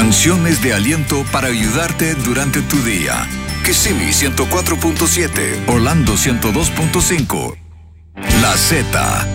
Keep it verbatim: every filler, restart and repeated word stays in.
Canciones de aliento para ayudarte durante tu día. Kissimmee ciento cuatro punto siete, Orlando ciento dos punto cinco. La Z.